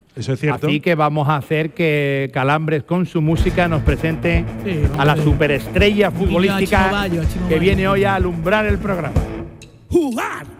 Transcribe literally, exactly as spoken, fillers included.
Eso es cierto. Así que vamos a hacer que Calambres con su música nos presente sí, a la superestrella futbolística que viene hoy a alumbrar el programa. ¡Jugar!